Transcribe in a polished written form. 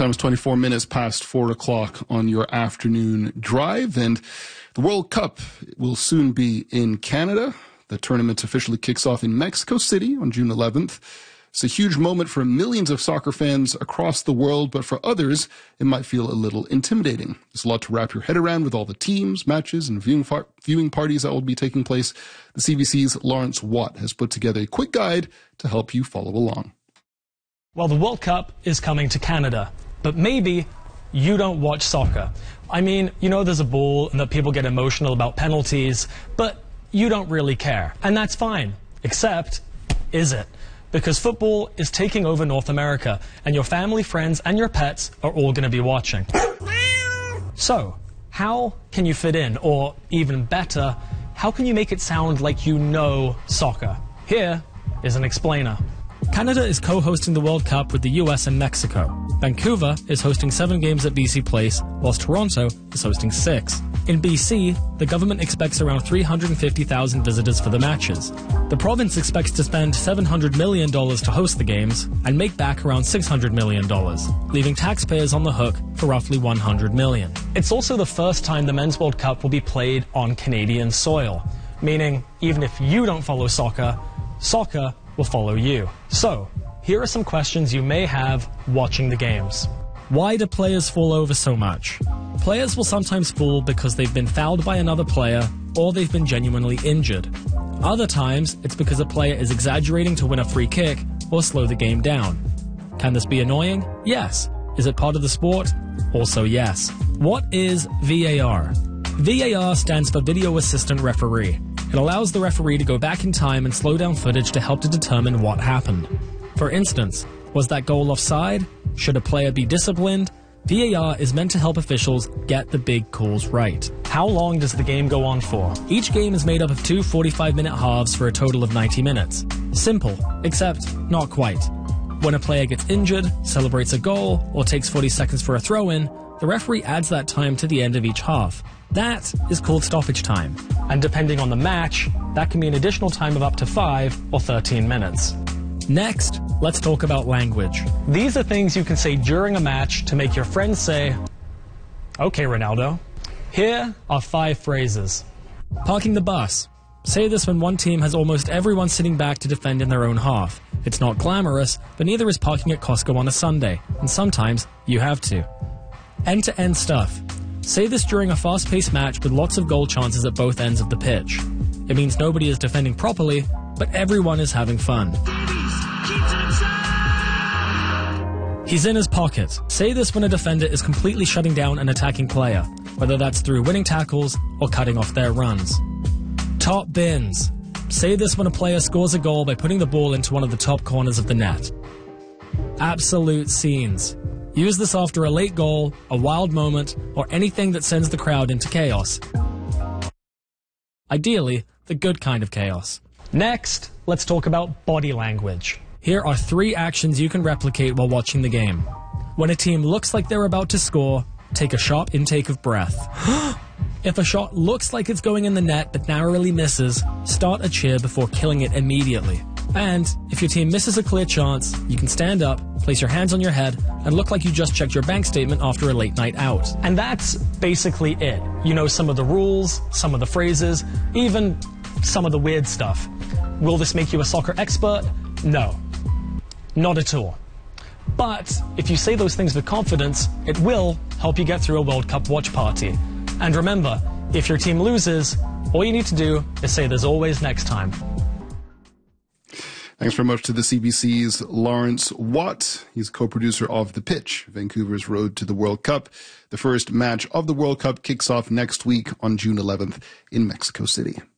Time is 24 minutes past 4 o'clock on your afternoon drive, and the World Cup will soon be in Canada. The tournament officially kicks off in Mexico City on June 11th. It's a huge moment for millions of soccer fans across the world, but for others, it might feel a little intimidating. There's a lot to wrap your head around with all the teams, matches, and viewing parties that will be taking place. The CBC's Lawrence Watt has put together a quick guide to help you follow along. Well, the World Cup is coming to Canada, but maybe you don't watch soccer. I mean, you know there's a ball and that people get emotional about penalties, but you don't really care. And that's fine. Except, is it? Because football is taking over North America, and your family, friends, and your pets are all going to be watching. So, how can you fit in? Or, even better, how can you make it sound like you know soccer? Here is an explainer. Canada is co-hosting the World Cup with the US and Mexico. Vancouver is hosting 7 games at BC Place, whilst Toronto is hosting 6. In BC, the government expects around 350,000 visitors for the matches. The province expects to spend $700 million to host the games and make back around $600 million, leaving taxpayers on the hook for roughly $100 million. It's also the first time the Men's World Cup will be played on Canadian soil, meaning even if you don't follow soccer, soccer will follow you. So, here are some questions you may have watching the games. Why do players fall over so much? Players will sometimes fall because they've been fouled by another player or they've been genuinely injured. Other times, it's because a player is exaggerating to win a free kick or slow the game down. Can this be annoying? Yes. Is it part of the sport? Also yes. What is VAR? VAR stands for Video Assistant Referee. It allows the referee to go back in time and slow down footage to help to determine what happened. For instance, was that goal offside? Should a player be disciplined? VAR is meant to help officials get the big calls right. How long does the game go on for? Each game is made up of 2 45-minute halves for a total of 90 minutes. Simple, except not quite. When a player gets injured, celebrates a goal, or takes 40 seconds for a throw-in, the referee adds that time to the end of each half. That is called stoppage time. And depending on the match, that can be an additional time of up to 5 or 13 minutes. Next, let's talk about language. These are things you can say during a match to make your friends say, "Okay, Ronaldo." Here are 5 phrases. Parking the bus. Say this when one team has almost everyone sitting back to defend in their own half. It's not glamorous, but neither is parking at Costco on a Sunday, and sometimes you have to. End-to-end stuff. Say this during a fast-paced match with lots of goal chances at both ends of the pitch. It means nobody is defending properly, but everyone is having fun. He's in his pocket. Say this when a defender is completely shutting down an attacking player, whether that's through winning tackles or cutting off their runs. Top bins. Say this when a player scores a goal by putting the ball into one of the top corners of the net. Absolute scenes. Use this after a late goal, a wild moment, or anything that sends the crowd into chaos. Ideally, the good kind of chaos. Next, let's talk about body language. Here are 3 actions you can replicate while watching the game. When a team looks like they're about to score, take a sharp intake of breath. If a shot looks like it's going in the net but narrowly misses, start a cheer before killing it immediately. And if your team misses a clear chance, you can stand up, place your hands on your head, and look like you just checked your bank statement after a late night out. And that's basically it. You know some of the rules, some of the phrases, even some of the weird stuff. Will this make you a soccer expert? No. Not at all. But if you say those things with confidence, it will help you get through a World Cup watch party. And remember, if your team loses, all you need to do is say there's always next time. Thanks very much to the CBC's Lawrence Watt. He's co-producer of The Pitch, Vancouver's Road to the World Cup. The first match of the World Cup kicks off next week on June 11th in Mexico City.